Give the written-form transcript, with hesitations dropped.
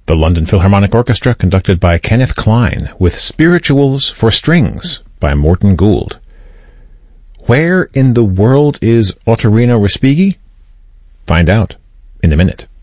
The London Philharmonic Orchestra, conducted by Kenneth Klein, with Spirituals for Strings by Morton Gould. Where in the world is Ottorino Respighi? Find out in a minute.